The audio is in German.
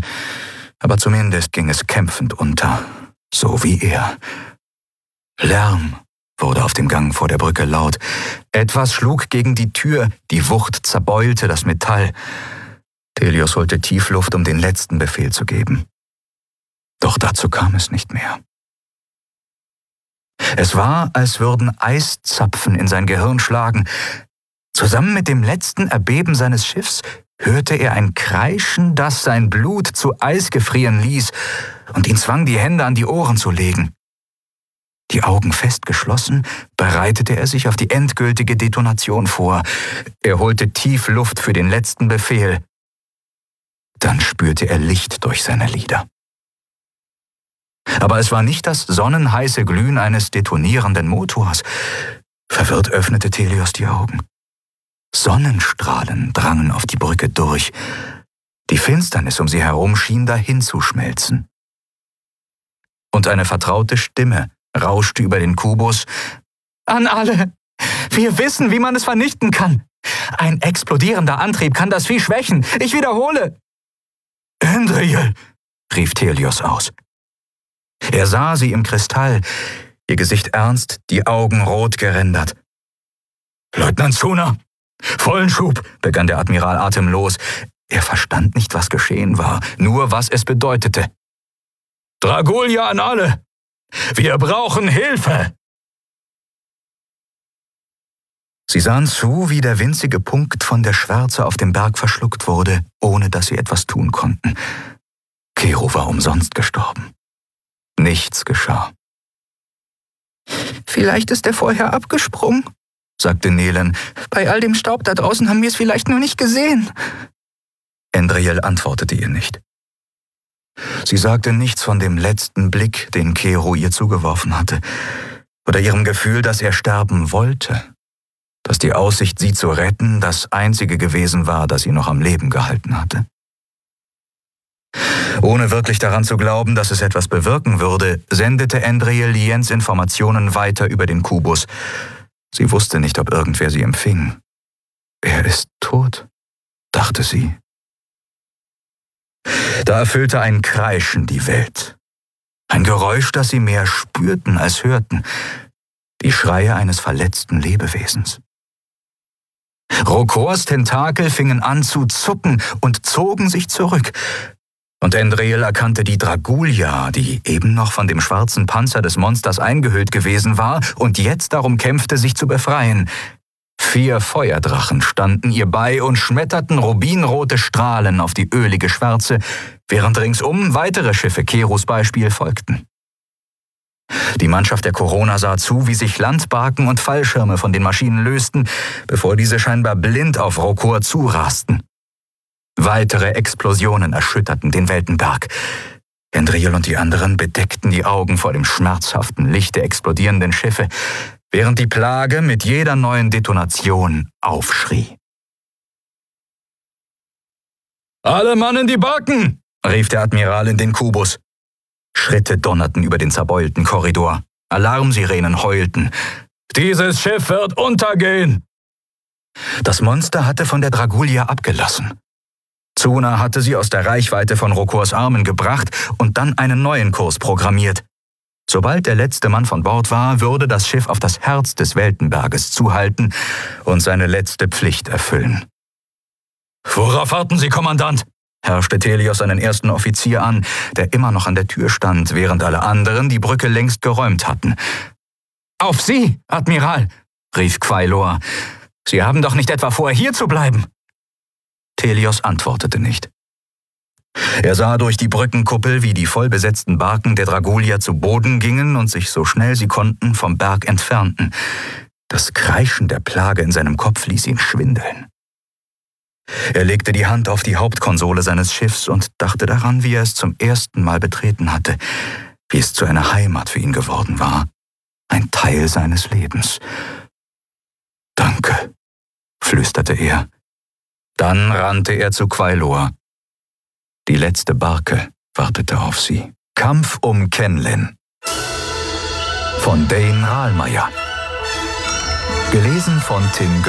vergessen, aber zumindest ging es kämpfend unter, so wie er. Lärm wurde auf dem Gang vor der Brücke laut. Etwas schlug gegen die Tür, die Wucht zerbeulte das Metall. Telios holte tief Luft, um den letzten Befehl zu geben. Doch dazu kam es nicht mehr. Es war, als würden Eiszapfen in sein Gehirn schlagen. Zusammen mit dem letzten Erbeben seines Schiffs hörte er ein Kreischen, das sein Blut zu Eis gefrieren ließ und ihn zwang, die Hände an die Ohren zu legen. Die Augen fest geschlossen, bereitete er sich auf die endgültige Detonation vor. Er holte tief Luft für den letzten Befehl. Dann spürte er Licht durch seine Lider. Aber es war nicht das sonnenheiße Glühen eines detonierenden Motors. Verwirrt öffnete Telios die Augen. Sonnenstrahlen drangen auf die Brücke durch. Die Finsternis um sie herum schien dahin zu schmelzen. Und eine vertraute Stimme rauschte über den Kubus. »An alle! Wir wissen, wie man es vernichten kann! Ein explodierender Antrieb kann das Vieh schwächen! Ich wiederhole!« »Andriel«, rief Telios aus. Er sah sie im Kristall, ihr Gesicht ernst, die Augen rot gerändert. »Leutnant Zuna, vollen Schub«, begann der Admiral atemlos. Er verstand nicht, was geschehen war, nur was es bedeutete. »Dragulia an alle! Wir brauchen Hilfe!« Sie sahen zu, wie der winzige Punkt von der Schwärze auf dem Berg verschluckt wurde, ohne dass sie etwas tun konnten. Kero war umsonst gestorben. Nichts geschah. »Vielleicht ist er vorher abgesprungen«, sagte Nelen. »Bei all dem Staub da draußen haben wir es vielleicht nur nicht gesehen.« Andriel antwortete ihr nicht. Sie sagte nichts von dem letzten Blick, den Kero ihr zugeworfen hatte, oder ihrem Gefühl, dass er sterben wollte, dass die Aussicht, sie zu retten, das einzige gewesen war, das sie noch am Leben gehalten hatte. Ohne wirklich daran zu glauben, dass es etwas bewirken würde, sendete Andriel Liens Informationen weiter über den Kubus. Sie wusste nicht, ob irgendwer sie empfing. »Er ist tot«, dachte sie. Da erfüllte ein Kreischen die Welt. Ein Geräusch, das sie mehr spürten als hörten. Die Schreie eines verletzten Lebewesens. Rokors Tentakel fingen an zu zucken und zogen sich zurück. Und Andriel erkannte die Dragulia, die eben noch von dem schwarzen Panzer des Monsters eingehüllt gewesen war und jetzt darum kämpfte, sich zu befreien. 4 Feuerdrachen standen ihr bei und schmetterten rubinrote Strahlen auf die ölige Schwärze, während ringsum weitere Schiffe Keros Beispiel folgten. Die Mannschaft der Corona sah zu, wie sich Landbarken und Fallschirme von den Maschinen lösten, bevor diese scheinbar blind auf Rokor zurasten. Weitere Explosionen erschütterten den Weltenberg. Andriel und die anderen bedeckten die Augen vor dem schmerzhaften Licht der explodierenden Schiffe, während die Plage mit jeder neuen Detonation aufschrie. »Alle Mann in die Barken«, rief der Admiral in den Kubus. Schritte donnerten über den zerbeulten Korridor. Alarmsirenen heulten. »Dieses Schiff wird untergehen!« Das Monster hatte von der Dragulia abgelassen. Zuna hatte sie aus der Reichweite von Rokors Armen gebracht und dann einen neuen Kurs programmiert. Sobald der letzte Mann von Bord war, würde das Schiff auf das Herz des Weltenberges zuhalten und seine letzte Pflicht erfüllen. »Worauf warten Sie, Kommandant?« herrschte Telios seinen ersten Offizier an, der immer noch an der Tür stand, während alle anderen die Brücke längst geräumt hatten. »Auf Sie, Admiral«, rief Quailor. »Sie haben doch nicht etwa vor, hier zu bleiben?« Telios antwortete nicht. Er sah durch die Brückenkuppel, wie die vollbesetzten Barken der Dragulia zu Boden gingen und sich so schnell sie konnten vom Berg entfernten. Das Kreischen der Plage in seinem Kopf ließ ihn schwindeln. Er legte die Hand auf die Hauptkonsole seines Schiffs und dachte daran, wie er es zum ersten Mal betreten hatte, wie es zu einer Heimat für ihn geworden war, ein Teil seines Lebens. »Danke«, flüsterte er. Dann rannte er zu Quailor. Die letzte Barke wartete auf sie. Kampf um Kenlin von Dane Rahlmeier. Gelesen von Tim